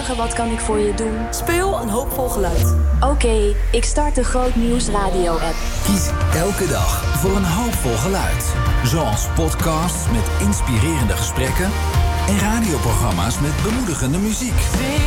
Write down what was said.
Goedemorgen, wat kan ik voor je doen? Speel een hoopvol geluid. Oké, ik start de Groot Nieuws radio-app. Kies elke dag voor een hoopvol geluid. Zoals podcasts met inspirerende gesprekken en radioprogramma's met bemoedigende muziek.